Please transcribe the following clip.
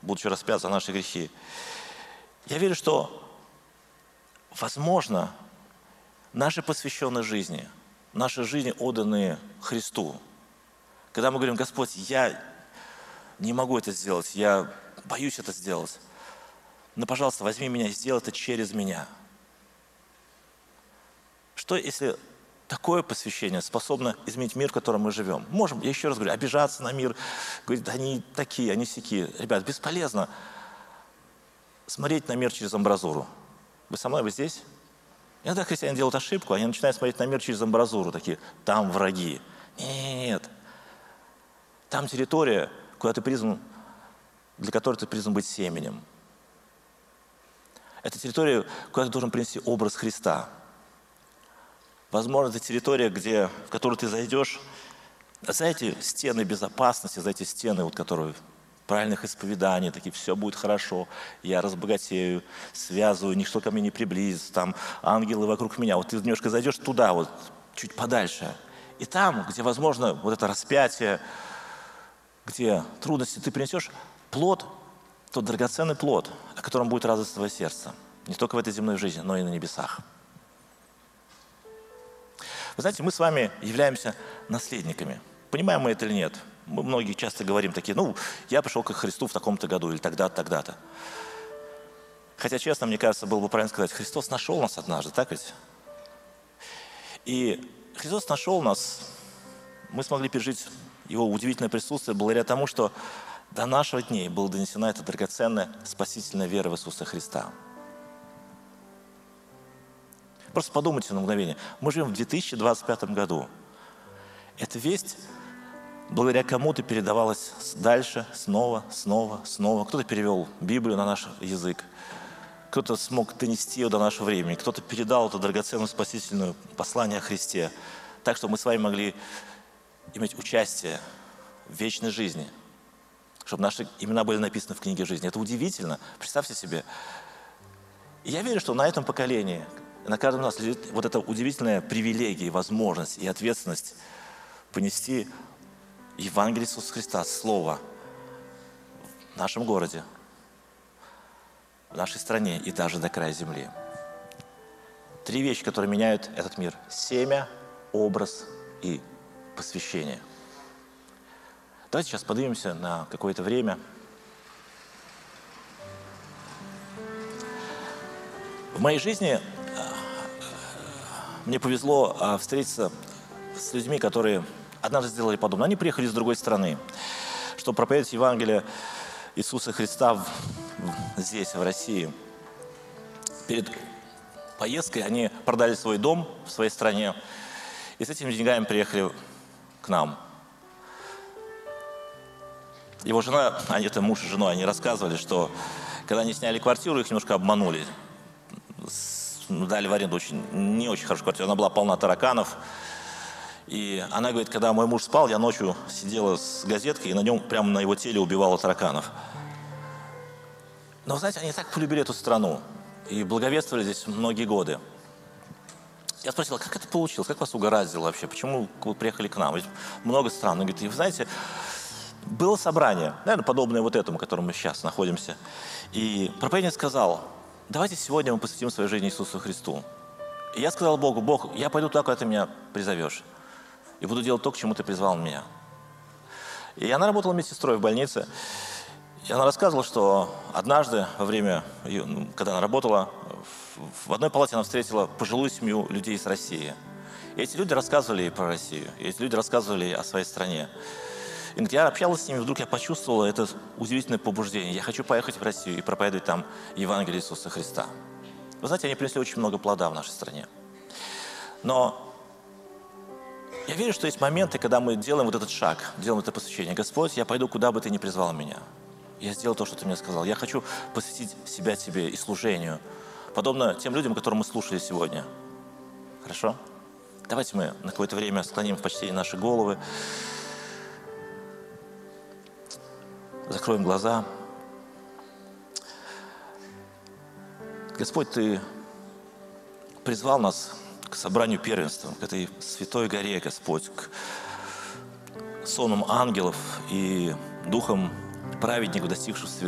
будучи распят за наши грехи. Я верю, что, возможно, наши посвященные жизни, наши жизни, отданные Христу, когда мы говорим: Господь, я не могу это сделать, я боюсь это сделать, но, пожалуйста, возьми меня и сделай это через меня. Что, если такое посвящение способно изменить мир, в котором мы живем? Можем, я еще раз говорю, обижаться на мир, говорить: да они такие, они сякие. Ребят, бесполезно смотреть на мир через амбразуру. Вы со мной, вы здесь? Иногда христиане делают ошибку, они начинают смотреть на мир через амбразуру, такие: там враги. Нет. Там территория, куда ты призван, для которой ты призван быть семенем. Это территория, куда ты должен принести образ Христа. Возможно, это территория, в которую ты зайдешь, за эти стены безопасности, за эти стены, которые правильных исповеданий, такие: все будет хорошо, я разбогатею, связываю, ничто ко мне не приблизится, там ангелы вокруг меня. Вот ты немножко зайдешь туда, чуть подальше. И там, где, возможно, это распятие, где трудности, ты принесешь плод, тот драгоценный плод, о котором будет радоваться твое сердце. Не только в этой земной жизни, но и на небесах. Вы знаете, мы с вами являемся наследниками. Понимаем мы это или нет? Мы многие часто говорим такие: я пришел к Христу в таком-то году или тогда-то, тогда-то. Хотя, честно, мне кажется, было бы правильно сказать: Христос нашел нас однажды, так ведь? И Христос нашел нас, мы смогли пережить Его удивительное присутствие благодаря тому, что до наших дней была донесена эта драгоценная спасительная вера в Иисуса Христа. Просто подумайте на мгновение. Мы живем в 2025 году. Эта весть благодаря кому-то передавалась дальше, снова. Кто-то перевел Библию на наш язык, кто-то смог донести ее до нашего времени, кто-то передал это драгоценное спасительное послание о Христе, так что мы с вами могли иметь участие в вечной жизни, чтобы наши имена были написаны в книге жизни. Это удивительно. Представьте себе. И я верю, что на этом поколении, на каждом из нас лежит эта удивительная привилегия, возможность и ответственность понести Евангелие Иисуса Христа, Слово, в нашем городе, в нашей стране и даже до края земли. 3 вещи, которые меняют этот мир: семя, образ и посвящение. Давайте сейчас поднимемся на какое-то время. В моей жизни мне повезло встретиться с людьми, которые однажды сделали подобное. Они приехали с другой страны, чтобы проповедовать Евангелие Иисуса Христа здесь, в России. Перед поездкой они продали свой дом в своей стране и с этими деньгами приехали к нам. Его жена, это муж и жена, они рассказывали, что когда они сняли квартиру, их немножко обманули. Дали в аренду не очень хорошую квартиру, она была полна тараканов. И она говорит: когда мой муж спал, я ночью сидела с газеткой, и на нем, прямо на его теле, убивала тараканов. Но, знаете, они так полюбили эту страну и благовествовали здесь многие годы. Я спросил: как это получилось, как вас угораздило вообще, почему вы приехали к нам? Ведь много стран. Он говорит: вы знаете, было собрание, наверное, подобное этому, в котором мы сейчас находимся. И проповедник сказал: давайте сегодня мы посвятим свою жизнь Иисусу Христу. И я сказал Богу: Бог, я пойду туда, куда ты меня призовешь. И буду делать то, к чему ты призвал меня. И она работала медсестрой в больнице. И она рассказывала, что однажды, во время, когда она работала, в одной палате она встретила пожилую семью людей из России. И эти люди рассказывали ей про Россию. И эти люди рассказывали ей о своей стране. И говорит: я общалась с ними, вдруг я почувствовала это удивительное побуждение. Я хочу поехать в Россию и проповедовать там Евангелие Иисуса Христа. Вы знаете, они принесли очень много плода в нашей стране. Но я верю, что есть моменты, когда мы делаем этот шаг, делаем это посвящение. Господь, я пойду, куда бы ты ни призвал меня. Я сделал то, что ты мне сказал. Я хочу посвятить себя тебе и служению, подобно тем людям, которым мы слушали сегодня. Хорошо? Давайте мы на какое-то время склоним в почтении наши головы, закроем глаза. Господь, Ты призвал нас к собранию первенства, к этой святой горе, Господь, к сонмам ангелов и духам праведников, достигших